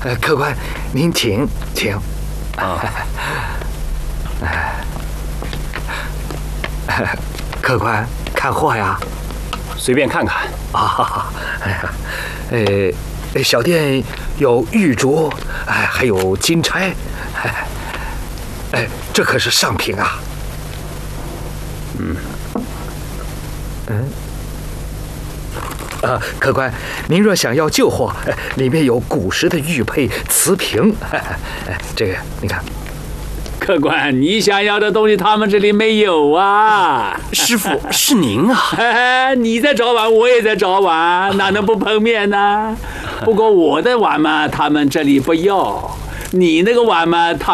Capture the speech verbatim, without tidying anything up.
呃，客官，您请请。 啊。 客官，看货呀？ 随便看看。 啊，哎呀，呃，小店有玉镯，哎，还有金钗，哎，哎，这可是上品啊。 嗯。 嗯。啊，客官，您若想要旧货，里面有古时的玉佩、瓷瓶，哎，这个你看。 客官，你想要的东西他们这里没有啊。 师傅，是您啊。 你在找碗，我也在找碗，哪能不碰面呢？不过我的碗嘛，他们这里不要；你那个碗嘛，他